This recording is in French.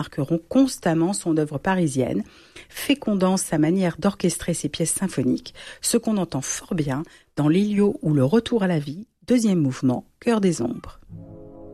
marqueront constamment son œuvre parisienne, fécondant sa manière d'orchestrer ses pièces symphoniques, ce qu'on entend fort bien dans l'Élio ou le Retour à la vie, deuxième mouvement, Chœur des ombres.